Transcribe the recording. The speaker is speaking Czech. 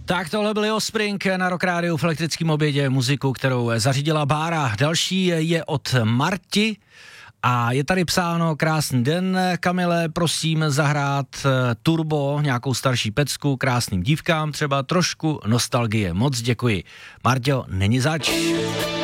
Tak tohle byl Offspring na Rock Rádiu v elektrickém obědě, muziku, kterou zařídila Bára. Další je od Marti a je tady psáno: krásný den, Kamile, prosím zahrát Turbo, nějakou starší pecku, krásným dívkám, třeba trošku nostalgie. Moc děkuji. Marťo, není zač.